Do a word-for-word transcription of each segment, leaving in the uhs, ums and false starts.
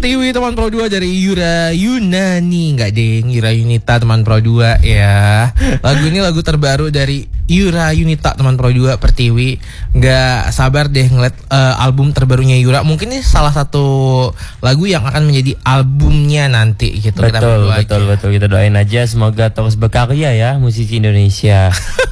Pertiwi teman Pro dua dari Yura Yunani. Enggak deng, Yura Yunita teman Pro dua ya. Lagu ini lagu terbaru dari Yura Yunita teman Pro dua Pertiwi. Enggak sabar deh ngeliat uh, album terbarunya Yura. Mungkin ini salah satu lagu yang akan menjadi albumnya nanti gitu. Betul, kita betul, betul, aja. betul. Kita doain aja semoga terus berkarya ya musisi Indonesia.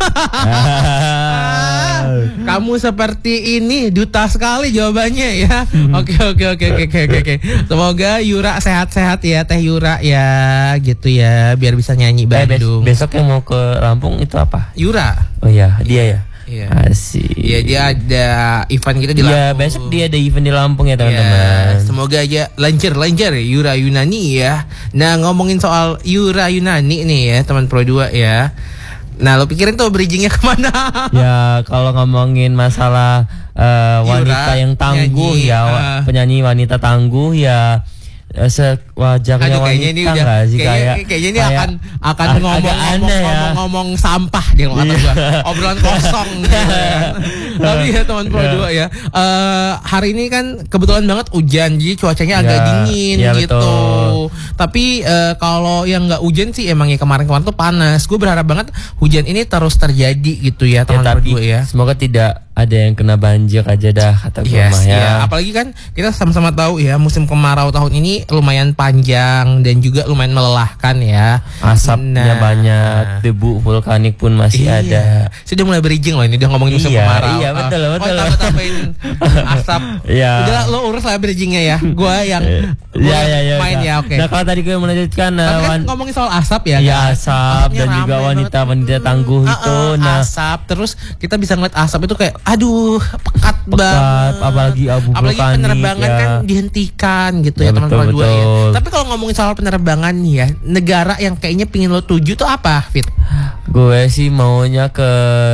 Kamu seperti ini duta sekali jawabannya ya. Oke oke oke oke oke oke. Semoga Yura sehat-sehat ya, Teh Yura ya, gitu ya, biar bisa nyanyi Bandung. Eh, bes besok yang mau ke Lampung itu apa? Yura. Oh iya, dia ya. Iya. Asik. Iya, dia ada event kita di Lampung. Iya, besok dia ada event di Lampung ya teman-teman. Ya, semoga aja lancar-lancar ya Yura Yunani ya. Nah, ngomongin soal Yura Yunani nih ya teman Pro dua ya. Nah, lo pikirin tuh bridgingnya kemana? Ya, kalau ngomongin masalah uh, wanita Yura, yang tangguh penyanyi, ya, uh, penyanyi wanita tangguh ya. Sewajarnya kayaknya ini wanita udah, gak sih kayaknya, kayak kayaknya ini kayak akan akan ag- ngomong agak ngomong, aneh ya. ngomong ngomong sampah dia kata gua. Obrolan kosong gitu ya. Tapi ya teman Pro dua ya. Uh, hari ini kan kebetulan banget hujan, jadi cuacanya agak Ya, dingin ya, gitu. betul. Tapi uh, kalau yang nggak hujan sih emang ya kemarin-kemarin tuh panas. Gue berharap banget hujan ini terus terjadi gitu ya teman Ya, Pro tapi dua ya. semoga tidak ada yang kena banjir aja dah kata gue Yes, mah ya. iya. Apalagi kan kita sama-sama tahu ya musim kemarau tahun ini lumayan panjang dan juga lumayan melelahkan ya. Asapnya Nah. banyak, debu vulkanik pun masih Iya. ada. Sudah mulai bridging loh ini, udah ngomongin musim Iya, kemarau. iya, betul, Ah, betul. Oh, tambah-tambahin asap. Iya. Udah lo urus lah bridgingnya ya. Gua yang gua Iya, iya, iya. main nah. ya, oke. Nah, kalau tadi gue melanjutkan Tapi kan wan- ngomongin soal asap ya, ya kan? asap Asapnya dan juga rame wanita-wanita banget. tangguh Hmm, itu. uh-uh, Nah, asap terus kita bisa ngeliat asap itu kayak aduh pekat, Pekat, banget. apalagi abu Apalagi vulkanik, penerbangan ya. kan dihentikan gitu Ya, ya, teman betul, Pro dua ya. betul. Tapi kalau ngomongin soal penerbangan nih ya, negara yang kayaknya pingin lo tuju tuh apa, Fit? gue sih maunya ke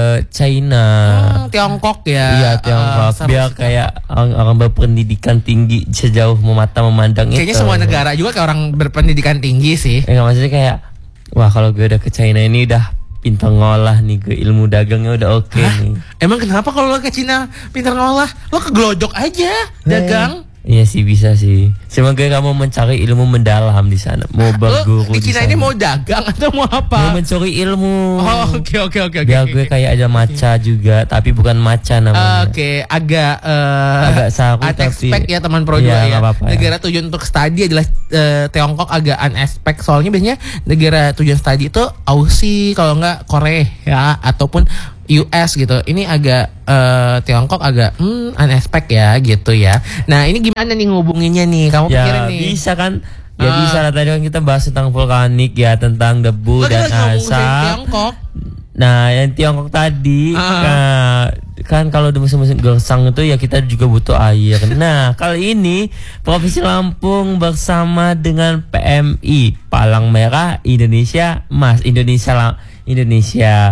China. Hmm, Tiongkok ya. Iya, Tiongkok. Uh, seru Biar sih. kayak orang, orang berpendidikan tinggi sejauh mata memandang Kayaknya itu. semua negara juga kayak orang berpendidikan tinggi sih. Enggak, maksudnya kayak wah, kalau gue udah ke China ini udah pintar ngolah nih, gue ilmu dagangnya udah oke nih. Emang kenapa kalau lo ke Cina pintar ngolah? Lo ke Glodok aja dagang. Iya sih, bisa sih. Semoga kamu mencari ilmu mendalam di sana. Mau Lo berguru di Cina sana. ini mau dagang atau mau Mau apa? mencuri ilmu. Oh, oke oke oke oke. Biar oke, gue oke. kayak ada maca juga, tapi bukan maca namanya. Oke, agak eh, Agak saru, unexpect tapi- ya teman Pro Iya, dua ya. nggak apa-apa ya. Negara tujuan untuk studi adalah eh, Tiongkok, agak unexpect soalnya biasanya negara tujuan studi itu Aussie kalau nggak Korea ya, ataupun U S gitu. Ini agak eh, Tiongkok agak hmm, unexpect ya gitu ya. Nah, ini gimana nih ngubunginnya nih? Kamu pikirin Ya nih. bisa kan. Ya Ah. bisa lah, tadi kan kita bahas tentang vulkanik ya, tentang debu Lo kan dan lagi ngomongin asap. Tiongkok. Nah, yang Tiongkok tadi Ah. nah, kan kalau di musim-musim gersang itu ya kita juga butuh air. Nah, kali ini Provinsi Lampung bersama dengan P M I Palang Merah Indonesia Mas Indonesia Lam- Indonesia.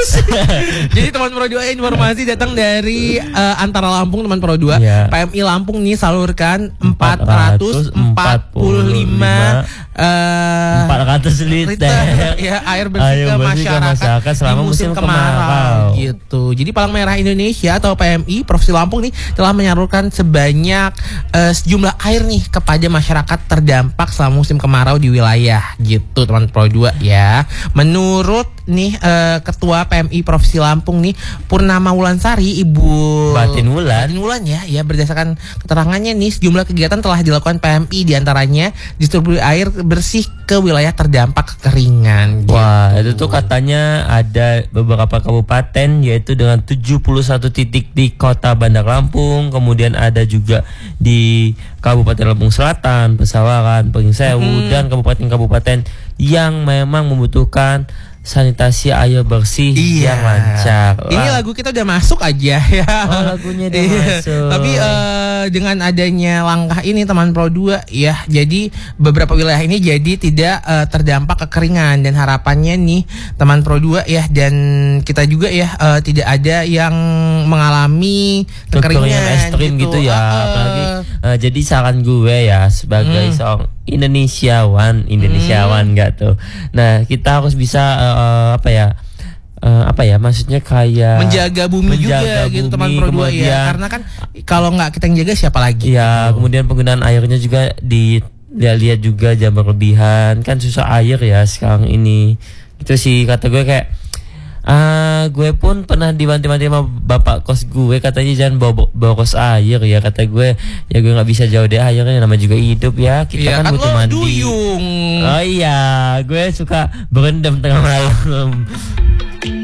Jadi teman Pro dua informasi datang dari eh, antara Lampung teman Pro dua. Iya. P M I Lampung nih salurkan empat ratus empat puluh lima eh, empat ratus liter ya air bersih Air ke bersih ke masyarakat, masyarakat selama di musim, musim kemarau, kemarau. gitu. Jadi Palang Merah Indonesia atau P M I Provinsi Lampung nih telah menyalurkan sebanyak eh, sejumlah air nih kepada masyarakat terdampak selama musim kemarau di wilayah gitu teman Pro dua ya. Menurut nih eh, Ketua P M I Provinsi Lampung nih Purnama Wulansari, Ibu Batin Wulan. Batin Wulan ya, ya berdasarkan keterangannya nih sejumlah kegiatan telah dilakukan P M I, diantaranya distribusi air bersih ke wilayah terdampak kekeringan. Wah, gitu. itu tuh katanya ada beberapa kabupaten, yaitu dengan tujuh puluh satu titik di Kota Bandar Lampung, kemudian ada juga di Kabupaten Lampung Selatan, Pesawaran, Pringsewu, Hmm. dan kabupaten-kabupaten yang memang membutuhkan sanitasi air bersih Iya. yang lancar. Ini Wah. lagu kita udah masuk aja ya. Oh, lagunya udah Iya. masuk. Tapi eh, dengan adanya langkah ini teman Pro dua ya, jadi beberapa wilayah ini jadi tidak eh, terdampak kekeringan, dan harapannya nih teman Pro dua ya, dan kita juga ya eh, tidak ada yang mengalami kekeringan kekeringan ekstrim gitu, ya. Ah, eh. Apalagi eh, jadi saran gue ya sebagai Hmm. seorang Indonesiawan, Indonesiawan enggak tuh. Nah, kita harus bisa eh, eh, apa ya? uh, apa ya maksudnya kayak menjaga bumi menjaga juga gitu bumi, teman Pro dua ya. kemudian- Karena kan kalau nggak kita yang jaga siapa lagi? Ya, kemudian penggunaan airnya juga di lihat-lihat juga jangan berlebihan. Kan susah air ya sekarang ini. Itu sih kata gue kayak ah gue pun pernah dibantu-bantu sama bapak kos gue, katanya jangan bawa, bawa kos air ya, kata gue. Ya gue nggak bisa jauh deh airnya, namanya juga hidup ya. Kita Iya, kan, kan butuh lo mandi. duyung. Oh iya, gue suka berendam tengah malam.